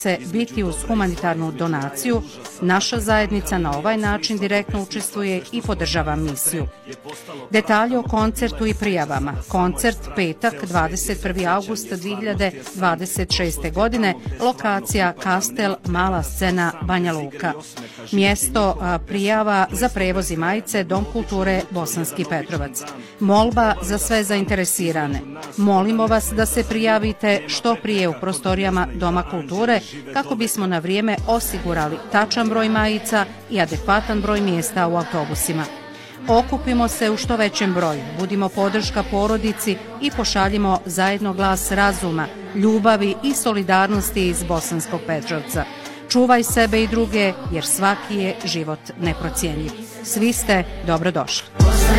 biti uz humanitarnu donaciju, naša zajednica na ovaj način direktno učestvuje i podržava misiju. Detalje o koncertu i prijavama. Koncert petak 21. augusta 2026. godine, lokacija Kastel, Mala scena, Banja Luka. Mjesto prijava za prevoz i majice Dom kulture Bosanski Petrovac. Molba za sve zainteresirane. Molimo vas da se prijavite što prije u prostorijama Doma kulture kako bismo na vrijeme osigurali tačan broj majica i adekvatan broj mjesta u autobusima. Okupimo se u što većem broju, budimo podrška porodici i pošaljimo zajedno glas razuma, ljubavi i solidarnosti iz Bosanskog Petrovca. Čuvaj sebe i druge, jer svaki je život neprocjenjiv. Svi ste dobrodošli.